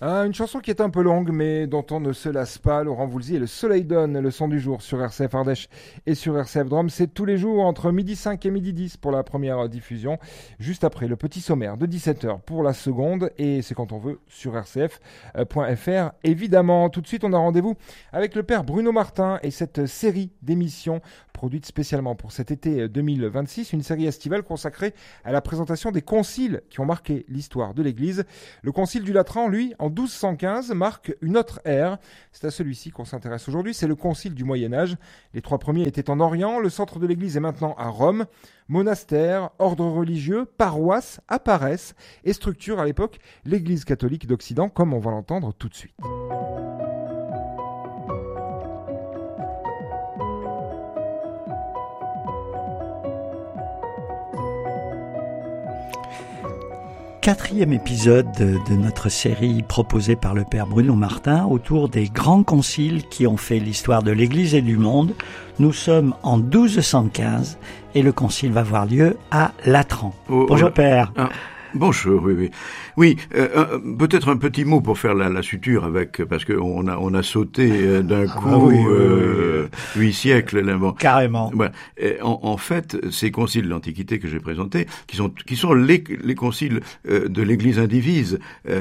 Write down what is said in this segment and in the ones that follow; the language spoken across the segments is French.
Une chanson qui est un peu longue, mais dont on ne se lasse pas. Laurent Voulzy et le Soleil donne, le son du jour sur RCF Ardèche et sur RCF Drôme. C'est tous les jours entre 12h05 et 12h10 pour la première diffusion. Juste après le petit sommaire de 17h pour la seconde. Et c'est quand on veut sur rcf.fr. Évidemment, tout de suite, on a rendez-vous avec le père Bruno Martin et cette série d'émissions produite spécialement pour cet été 2026. Une série estivale consacrée à la présentation des conciles qui ont marqué l'histoire de l'Église. Le concile du Latran, lui, en 1215, marque une autre ère. C'est à celui-ci qu'on s'intéresse aujourd'hui. C'est le concile du Moyen-Âge. Les 3 premiers étaient en Orient. Le centre de l'Église est maintenant à Rome. Monastères, ordres religieux, paroisses apparaissent et structurent à l'époque l'Église catholique d'Occident, comme on va l'entendre tout de suite. Quatrième épisode de notre série proposée par le père Bruno Martin autour des grands conciles qui ont fait l'histoire de l'Église et du monde. Nous sommes en 1215 et le concile va avoir lieu à Latran. Bonjour père. Bonjour, oui. Oui, peut-être un petit mot pour faire la suture avec, parce que on a sauté d'un coup 8 siècles. Là, bon. Carrément. Voilà. En fait, ces conciles de l'Antiquité que j'ai présentés, qui sont les conciles de l'Église indivise.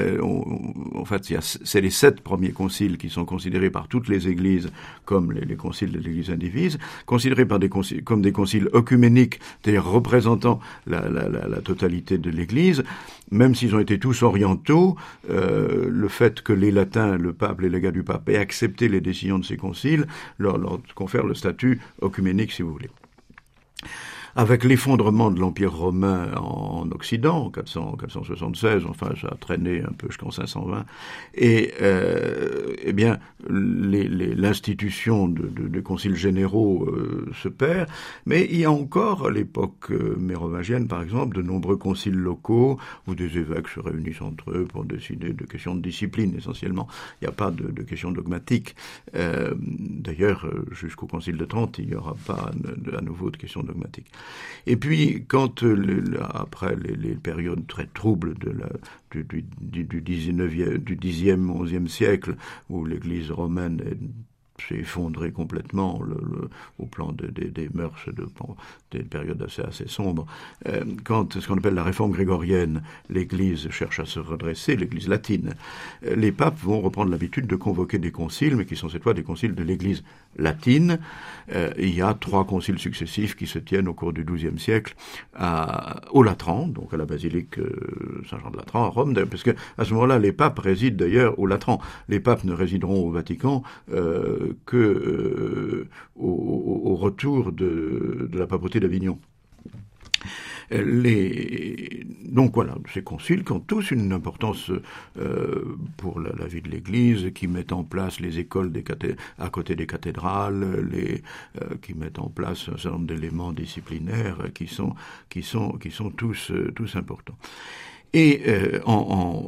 En fait, c'est les 7 premiers conciles qui sont considérés par toutes les Églises comme les conciles de l'Église indivise, considérés comme des conciles œcuméniques, c'est-à-dire représentant la totalité de l'Église. Même s'ils ont été tous orientaux, le fait que les latins, le pape, les légats du pape aient accepté les décisions de ces conciles leur confère le statut œcuménique, si vous voulez. Avec l'effondrement de l'Empire romain en Occident, en 476, enfin ça a traîné un peu jusqu'en 520, et eh bien l'institution de conciles généraux se perd, mais il y a encore à l'époque mérovingienne par exemple de nombreux conciles locaux où des évêques se réunissent entre eux pour décider de questions de discipline essentiellement. Il n'y a pas de questions dogmatiques. D'ailleurs, jusqu'au concile de Trente, il n'y aura pas à nouveau de questions dogmatiques. Et puis, quand après les périodes très troubles du 19e, du 10e, 11e siècle, où l'Église romaine s'est effondrée complètement au plan des mœurs, des périodes assez sombres. Quand ce qu'on appelle la réforme grégorienne, l'Église cherche à se redresser, l'Église latine, les papes vont reprendre l'habitude de convoquer des conciles, mais qui sont cette fois des conciles de l'Église latine. Il y a 3 conciles successifs qui se tiennent au cours du XIIe siècle au Latran, donc à la basilique Saint-Jean de Latran à Rome, parce que à ce moment-là, les papes résident d'ailleurs au Latran. Les papes ne résideront au Vatican au retour de la papauté d'Avignon. Donc voilà, ces conciles qui ont tous une importance pour la vie de l'Église, qui mettent en place les écoles à côté des cathédrales, qui mettent en place un certain nombre d'éléments disciplinaires qui sont tous importants. Et en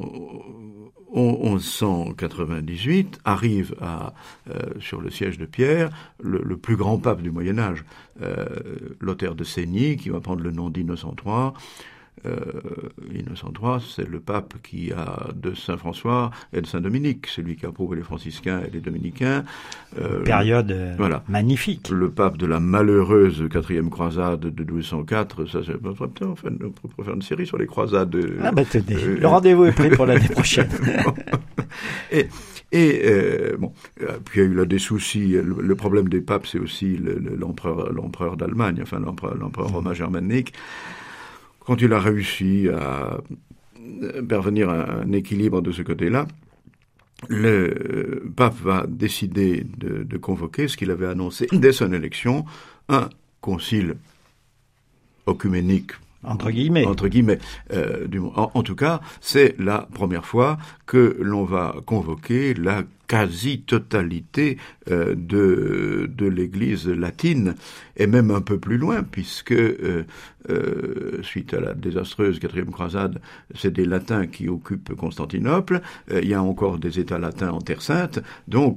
1198 arrive sur le siège de Pierre le plus grand pape du Moyen-Âge, Lothaire de Seigny, qui va prendre le nom d'Innocent III. Innocent III, c'est le pape de Saint François et de Saint Dominique, celui qui a approuvé les franciscains et les dominicains. Période magnifique. Le pape de la malheureuse 4e croisade de 1204, ça c'est on peut faire une série sur les croisades. Tenez, le rendez-vous est pris pour l'année prochaine. Puis il y a eu des soucis. Le problème des papes, c'est aussi l'empereur d'Allemagne, enfin l'empereur romain germanique. Quand il a réussi à parvenir à un équilibre de ce côté-là, le pape va décider de convoquer ce qu'il avait annoncé dès son élection, un concile œcuménique. Entre guillemets. En tout cas, c'est la première fois que l'on va convoquer la quasi-totalité de l'Église latine, et même un peu plus loin, puisque suite à la désastreuse 4e croisade, c'est des latins qui occupent Constantinople, il y a encore des États latins en Terre Sainte, donc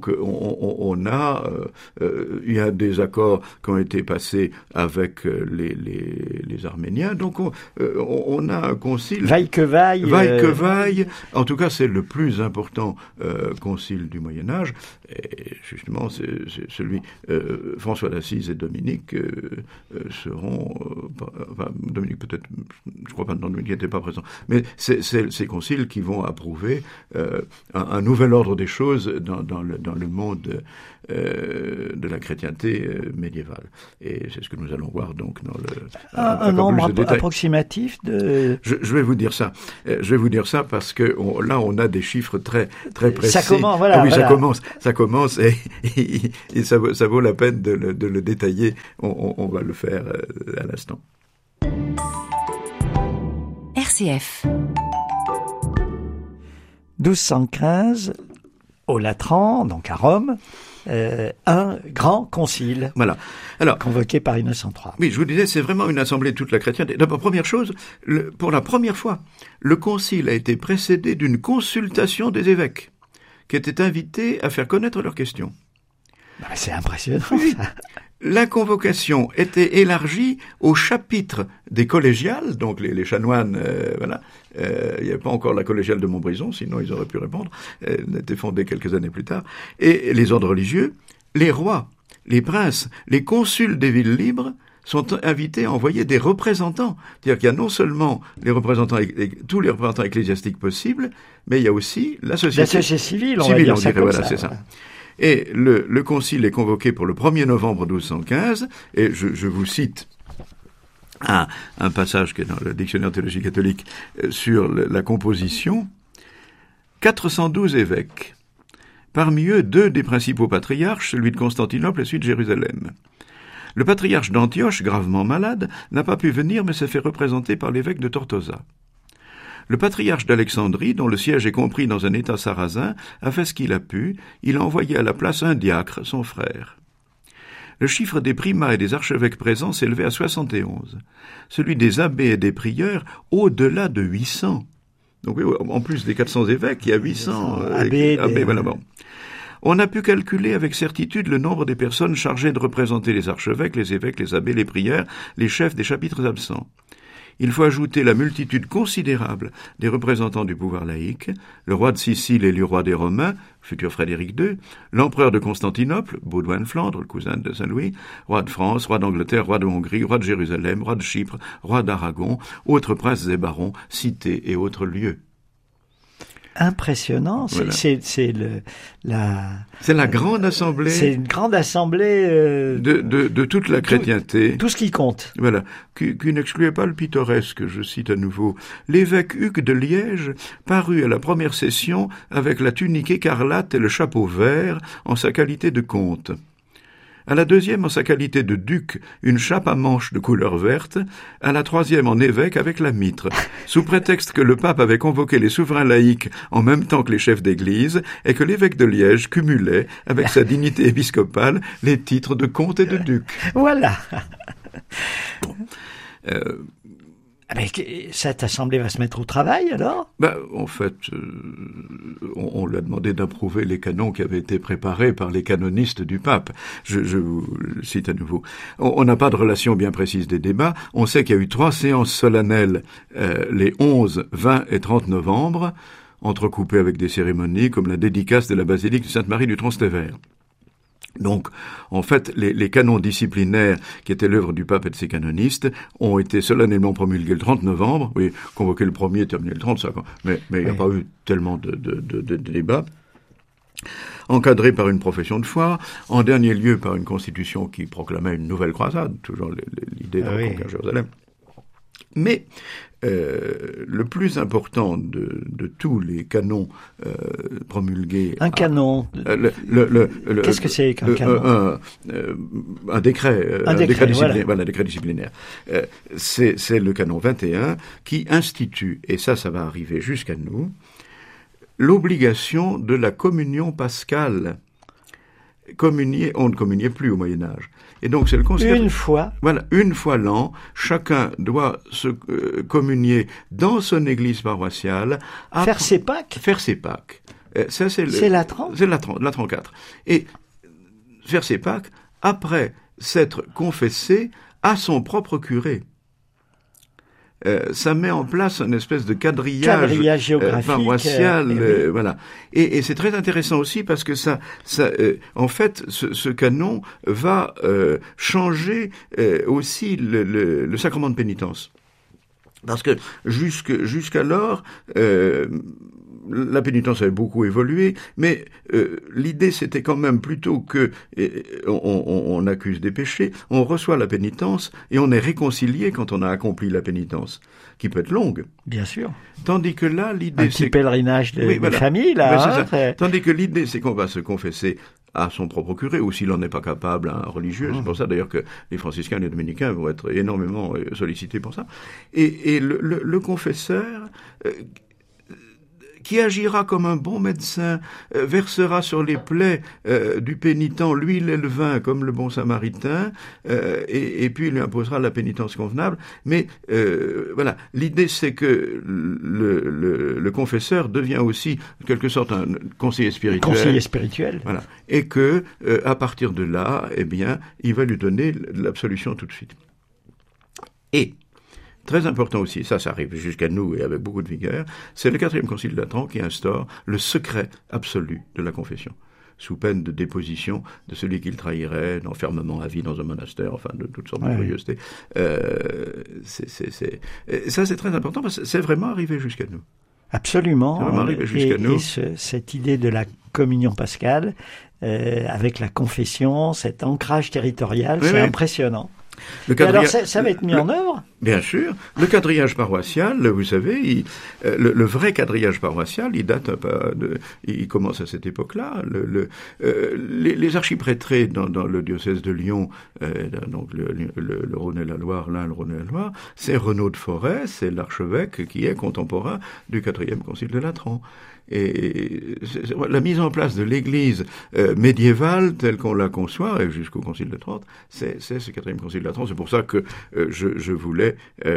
il y a des accords qui ont été passés avec les Arméniens, donc on a un concile... Vaille que vaille. En tout cas, c'est le plus important concile du Moyen-Âge, et justement, c'est celui... François d'Assise et Dominique seront... Dominique peut-être, je crois pas, non, Dominique n'était pas présent, mais c'est ces conciles qui vont approuver un nouvel ordre des choses dans le monde de la chrétienté médiévale. Et c'est ce que nous allons voir donc dans un nombre approximatif de... Je vais vous dire ça. Je vais vous dire ça parce que là, on a des chiffres très précis. Ça commence, voilà. Ah oui, voilà. Ça commence et ça vaut la peine de le détailler. On va le faire à l'instant. RCF 1215, au Latran, donc à Rome, un grand concile. Voilà. Alors, convoqué par Innocent III. Oui, je vous disais, c'est vraiment une assemblée de toute la chrétienté. D'abord, première chose, pour la première fois, le concile a été précédé d'une consultation des évêques, qui étaient invités à faire connaître leurs questions. C'est impressionnant, oui. Ça. La convocation était élargie au chapitre des collégiales, donc les chanoines, voilà. Il n'y avait pas encore la collégiale de Montbrison, sinon ils auraient pu répondre. Elle a été fondée quelques années plus tard. Et les ordres religieux, les rois, les princes, les consuls des villes libres sont invités à envoyer des représentants. C'est-à-dire qu'il y a non seulement tous les représentants ecclésiastiques possibles, mais il y a aussi la société civile, on va dire ça comme voilà, c'est ça. Et le concile est convoqué pour le 1er novembre 1215, et je vous cite un passage qui est dans le dictionnaire théologie catholique sur la composition. 412 évêques. Parmi eux, 2 des principaux patriarches, celui de Constantinople et celui de Jérusalem. Le patriarche d'Antioche, gravement malade, n'a pas pu venir mais s'est fait représenter par l'évêque de Tortosa. Le patriarche d'Alexandrie, dont le siège est compris dans un état sarrasin, a fait ce qu'il a pu, il a envoyé à la place un diacre, son frère. Le chiffre des primats et des archevêques présents s'élevait à 71, celui des abbés et des prieurs au-delà de 800. Donc oui, en plus des 400 évêques, il y a 800 abbés. Voilà, bon. On a pu calculer avec certitude le nombre des personnes chargées de représenter les archevêques, les évêques, les abbés, les prieurs, les chefs des chapitres absents. Il faut ajouter la multitude considérable des représentants du pouvoir laïque, le roi de Sicile élu roi des Romains, futur Frédéric II, l'empereur de Constantinople, Baudouin de Flandre, le cousin de Saint-Louis, roi de France, roi d'Angleterre, roi de Hongrie, roi de Jérusalem, roi de Chypre, roi d'Aragon, autres princes et barons, cités et autres lieux. Impressionnant, voilà. C'est la grande assemblée. C'est une grande assemblée de toute la chrétienté. Tout ce qui compte. Voilà, qui n'excluait pas le pittoresque, je cite à nouveau. L'évêque Hugues de Liège parut à la première session avec la tunique écarlate et le chapeau vert en sa qualité de comte. À la deuxième, en sa qualité de duc, une chape à manches de couleur verte, à la troisième en évêque avec la mitre, sous prétexte que le pape avait convoqué les souverains laïcs en même temps que les chefs d'église, et que l'évêque de Liège cumulait, avec sa dignité épiscopale, les titres de comte et de duc. Voilà. Bon. Mais cette assemblée va se mettre au travail, alors ? En fait, on lui a demandé d'approuver les canons qui avaient été préparés par les canonistes du pape. Je vous le cite à nouveau. On n'a pas de relation bien précise des débats. On sait qu'il y a eu 3 séances solennelles les 11, 20 et 30 novembre, entrecoupées avec des cérémonies comme la dédicace de la basilique de Sainte-Marie du Trocadéro. Donc, en fait, les canons disciplinaires, qui étaient l'œuvre du pape et de ses canonistes, ont été solennellement promulgués le 30 novembre. Oui, convoqués le 1er, terminés le 30, ça, mais il n'y a pas eu tellement de débats. Encadré par une profession de foi, en dernier lieu par une constitution qui proclamait une nouvelle croisade, toujours l'idée de reconquérir Jérusalem. Mais le plus important de tous les canons promulgués... Un canon. Qu'est-ce que c'est qu'un canon ? Un décret. Un décret disciplinaire. Voilà, décret disciplinaire. C'est le canon 21 qui institue, et ça va arriver jusqu'à nous, l'obligation de la communion pascale. On ne communiait plus au Moyen-Âge. Et donc, c'est le concile. Une fois. Voilà, une fois l'an, chacun doit se communier dans son église paroissiale. Faire ses Pâques. Faire ses Pâques. Ça, c'est l'A30. C'est l'A34. Et faire ses Pâques après s'être confessé à son propre curé. Ça met en place une espèce de quadrillage géographique, paroissial, voilà. Et c'est très intéressant aussi parce que en fait, ce canon va changer aussi le sacrement de pénitence, parce que jusqu'alors, la pénitence avait beaucoup évolué, mais l'idée c'était quand même plutôt que on accuse des péchés, on reçoit la pénitence et on est réconcilié quand on a accompli la pénitence, qui peut être longue. Bien sûr. Tandis que là, l'idée c'est... Un petit pèlerinage de famille, là. Hein, tandis que l'idée c'est qu'on va se confesser à son propre curé, ou s'il n'en est pas capable, un religieux. C'est pour ça d'ailleurs que les franciscains et les dominicains vont être énormément sollicités pour ça. Et le confesseur... qui agira comme un bon médecin, versera sur les plaies du pénitent l'huile et le vin comme le bon samaritain, et puis lui imposera la pénitence convenable. Mais voilà, l'idée c'est que le confesseur devient aussi, en quelque sorte, un conseiller spirituel. Conseiller spirituel. Voilà, et que à partir de là, eh bien, il va lui donner l'absolution tout de suite. Et très important aussi, ça arrive jusqu'à nous et avec beaucoup de vigueur, c'est le 4e concile de Latran qui instaure le secret absolu de la confession, sous peine de déposition de celui qui le trahirait, d'enfermement à vie dans un monastère, enfin de toutes sortes de curiosités. Ça c'est très important parce que c'est vraiment arrivé jusqu'à nous. Absolument. C'est vraiment arrivé jusqu'à nous. Et cette idée de la communion pascale, avec la confession, cet ancrage territorial, c'est impressionnant. Alors ça va être mis en œuvre ? Bien sûr. Le quadrillage paroissial, vous savez, le vrai quadrillage paroissial, il date il commence à cette époque-là. Les archiprêtrés dans le diocèse de Lyon, donc le Rhône et la Loire, le Rhône et la Loire, c'est Renaud de Forest, c'est l'archevêque qui est contemporain du 4e concile de Latran. Et la mise en place de l'Église médiévale telle qu'on la conçoit, et jusqu'au Concile de Trente, c'est ce 4e Concile de Latran. C'est pour ça que je voulais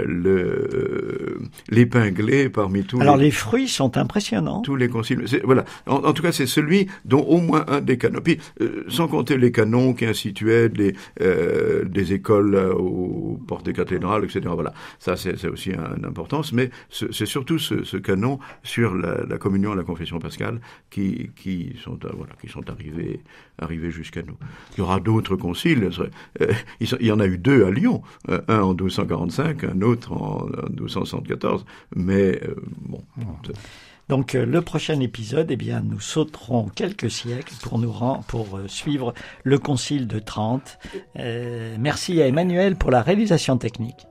l'épingler parmi tous. Alors les fruits sont impressionnants. Tous les conciles. Voilà. En tout cas, c'est celui dont au moins un des canons. Puis, sans compter les canons qui instituaient des écoles aux portes des cathédrales, etc. Voilà. Ça, c'est aussi une importance. Mais c'est surtout ce canon sur la communion, la confession pascale, qui sont arrivés jusqu'à nous. Il y aura d'autres conciles. Il y en a eu 2 à Lyon, un en 1245, un autre en 1274, mais bon. Donc le prochain épisode, eh bien, nous sauterons quelques siècles pour suivre le Concile de Trente. Merci à Emmanuel pour la réalisation technique.